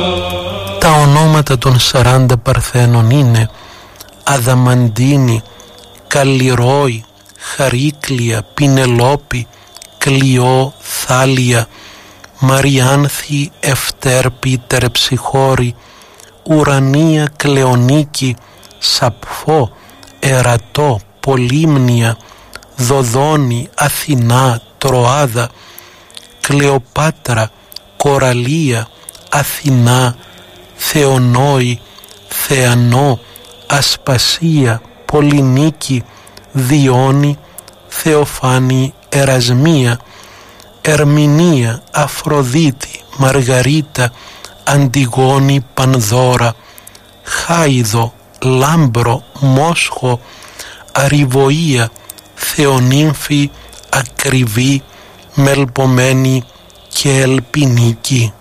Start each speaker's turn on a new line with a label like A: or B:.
A: Τα ονόματα των 40 Παρθένων είναι Αδαμαντίνη, Καλλιρόη, Χαρίκλια, Πινελόπη, Κλειό, Θάλια, Μαριάνθη, Ευτέρπη, Τερεψυχώρη, Ουρανία, Κλεονίκη, Σαπφό, Ερατό, Πολύμνια, Δοδόνη, Αθηνά, Τροάδα, Κλεοπάτρα, Κοραλία, Αθηνά, Θεονόη, Θεανό, Ασπασία, Πολυνίκη, Διόνη, Θεοφάνη, Ερασμία, Ερμηνεία, Αφροδίτη, Μαργαρίτα, Αντιγόνη, Πανδώρα, Χάιδο, Λάμπρο, Μόσχο, Αριβοία, Θεονύμφη, Ακριβή, Μελπομένη και Ελπινίκη.